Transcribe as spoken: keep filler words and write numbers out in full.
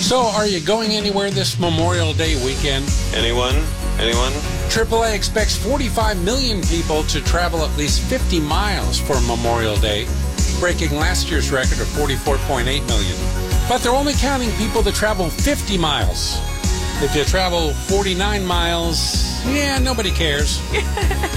So, are you going anywhere this Memorial Day weekend? Anyone? Anyone? triple A expects forty-five million people to travel at least fifty miles for Memorial Day, breaking last year's record of forty-four point eight million. But they're only counting people that travel fifty miles. If you travel forty-nine miles, yeah, nobody cares.